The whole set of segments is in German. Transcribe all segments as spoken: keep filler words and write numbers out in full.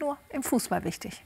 nur im Fußball wichtig.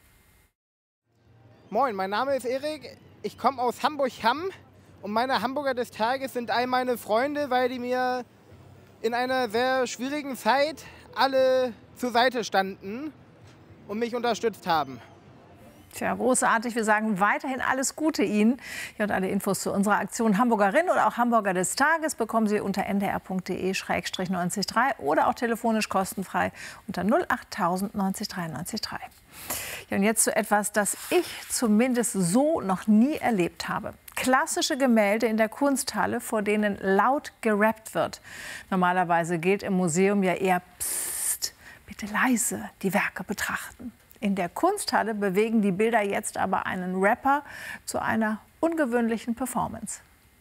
Moin, mein Name ist Erik. Ich komme aus Hamburg-Hamm. Und meine Hamburger des Tages sind all meine Freunde, weil die mir in einer sehr schwierigen Zeit alle zur Seite standen und mich unterstützt haben. Tja, großartig. Wir sagen weiterhin alles Gute Ihnen. Ja, und alle Infos zu unserer Aktion Hamburgerin oder auch Hamburger des Tages bekommen Sie unter n d r punkt d e schrägstrich neunzig drei oder auch telefonisch kostenfrei unter null acht tausend neunzig drei neunzig drei. Ja, und jetzt zu etwas, das ich zumindest so noch nie erlebt habe. Klassische Gemälde in der Kunsthalle, vor denen laut gerappt wird. Normalerweise gilt im Museum ja eher Psst, bitte leise die Werke betrachten. In der Kunsthalle bewegen die Bilder jetzt aber einen Rapper zu einer ungewöhnlichen Performance.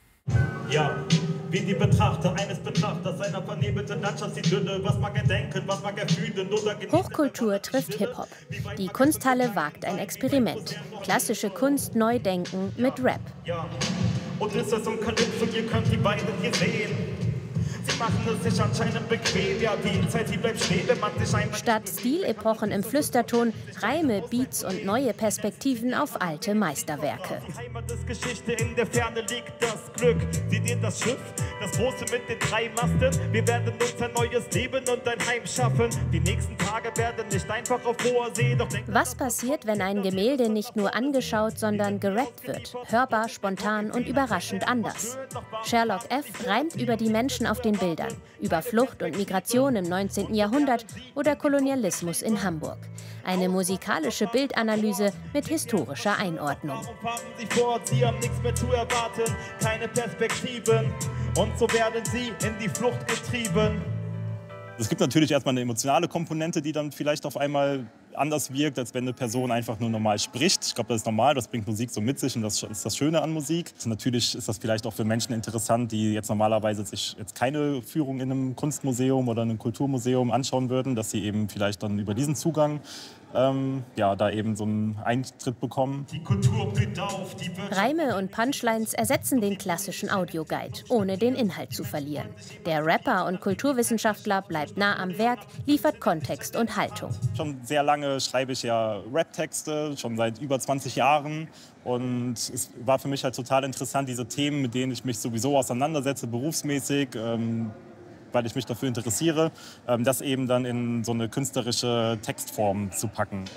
Ja, wie die Betrachter eines Betrachters seiner vernebelten Landschaft sieht Dünne, was mag er denken, was mag er fühlen oder genießen. Hochkultur trifft Hip-Hop. Die Kunsthalle wagt ein Experiment. Klassische Kunst neu denken mit Rap. Ja, und ist das so ein Kalypso, ihr könnt die beiden hier sehen. Sie machen es sich anscheinend bequem, ja, die Zeit, die bleibt stehen, wenn man sich einmal... Statt Stilepochen im Flüsterton, Reime, Beats und neue Perspektiven auf alte Meisterwerke. Die Heimat ist Geschichte, in der Ferne liegt das Glück. Seht ihr das Schiff, das große mit den drei Masten? Wir werden uns ein neues Leben und ein Heim schaffen. Die nächsten Tage werden nicht einfach auf hoher See, doch... Was passiert, wenn ein Gemälde nicht nur angeschaut, sondern gerappt wird? Hörbar, spontan und überraschend anders. Sherlock F. reimt über die Menschen auf den Bildern, über Flucht und Migration im neunzehnten Jahrhundert oder Kolonialismus in Hamburg. Eine musikalische Bildanalyse mit historischer Einordnung. Sie vor, sie haben nichts mehr zu erwarten, keine Perspektiven, und so werden sie in die Flucht getrieben. Es gibt natürlich erstmal eine emotionale Komponente, die dann vielleicht auf einmal anders wirkt, als wenn eine Person einfach nur normal spricht. Ich glaube, das ist normal, das bringt Musik so mit sich und das ist das Schöne an Musik. Also natürlich ist das vielleicht auch für Menschen interessant, die jetzt normalerweise sich jetzt keine Führung in einem Kunstmuseum oder einem Kulturmuseum anschauen würden, dass sie eben vielleicht dann über diesen Zugang ähm, ja, da eben so einen Eintritt bekommen. Die Kultur blüht auf, die Wirtschaft... Reime und Punchlines ersetzen den klassischen Audioguide, ohne den Inhalt zu verlieren. Der Rapper und Kulturwissenschaftler bleibt nah am Werk, liefert Kontext und Haltung. Schon sehr lange schreibe ich ja Rap-Texte, schon seit über zwanzig Jahren. Und es war für mich halt total interessant, diese Themen, mit denen ich mich sowieso auseinandersetze, berufsmäßig, ähm, weil ich mich dafür interessiere, ähm, das eben dann in so eine künstlerische Textform zu packen.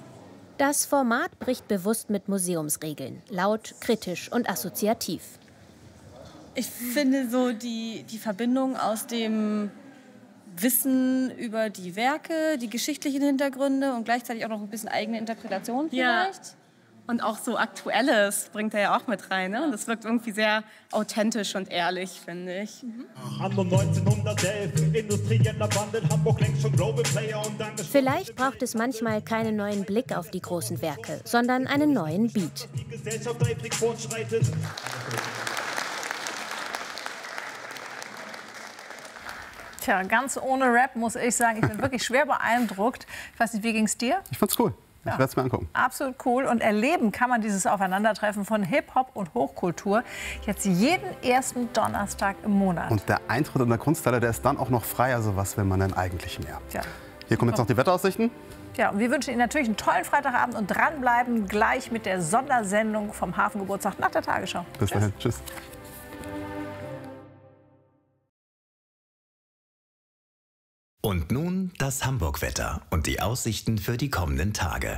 Das Format bricht bewusst mit Museumsregeln, laut, kritisch und assoziativ. Ich finde so die, die Verbindung aus dem Wissen über die Werke, die geschichtlichen Hintergründe und gleichzeitig auch noch ein bisschen eigene Interpretation vielleicht. Ja. Und auch so Aktuelles bringt er ja auch mit rein. Ne? Und das wirkt irgendwie sehr authentisch und ehrlich, finde ich. Mhm. Anno neunzehnhundertelf, industrieller Wandel, Hamburg längst schon Global Player und dann... Vielleicht braucht es manchmal keinen neuen Blick auf die großen Werke, sondern einen neuen Beat. Die Gesellschaft eifrig fortschreitet. Tja, ganz ohne Rap muss ich sagen, ich bin wirklich schwer beeindruckt. Ich weiß nicht, wie ging es dir? Ich fand's cool. Ich Ja. werde es mir angucken. Absolut cool. Und erleben kann man dieses Aufeinandertreffen von Hip-Hop und Hochkultur jetzt jeden ersten Donnerstag im Monat. Und der Eintritt in der Kunsthalle, der ist dann auch noch frei. Also was will man denn eigentlich mehr? Tja. Hier kommen jetzt noch die Wetteraussichten. Ja, und wir wünschen Ihnen natürlich einen tollen Freitagabend und dranbleiben gleich mit der Sondersendung vom Hafengeburtstag nach der Tagesschau. Bis dahin. Tschüss. Und nun das Hamburg-Wetter und die Aussichten für die kommenden Tage.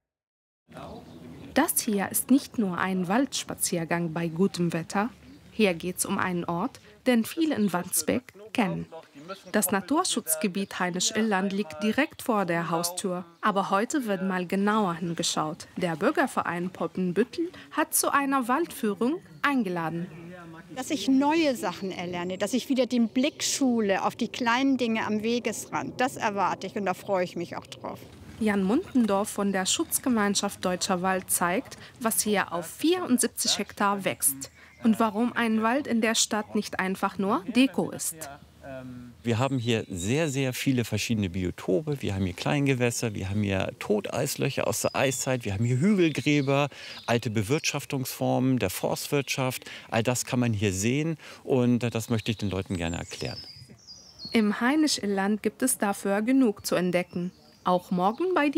Das hier ist nicht nur ein Waldspaziergang bei gutem Wetter. Hier geht es um einen Ort, den viele in Wandsbek kennen. Das Naturschutzgebiet Hainisch-Illand liegt direkt vor der Haustür. Aber heute wird mal genauer hingeschaut. Der Bürgerverein Poppenbüttel hat zu einer Waldführung eingeladen. Dass ich neue Sachen erlerne, dass ich wieder den Blick schule auf die kleinen Dinge am Wegesrand. Das erwarte ich und da freue ich mich auch drauf. Jan Muntendorf von der Schutzgemeinschaft Deutscher Wald zeigt, was hier auf vierundsiebzig Hektar wächst und warum ein Wald in der Stadt nicht einfach nur Deko ist. Wir haben hier sehr, sehr viele verschiedene Biotope. Wir haben hier Kleingewässer, wir haben hier Toteislöcher aus der Eiszeit, wir haben hier Hügelgräber, alte Bewirtschaftungsformen der Forstwirtschaft. All das kann man hier sehen und das möchte ich den Leuten gerne erklären. Im Hainisch-Illand gibt es dafür genug zu entdecken. Auch morgen bei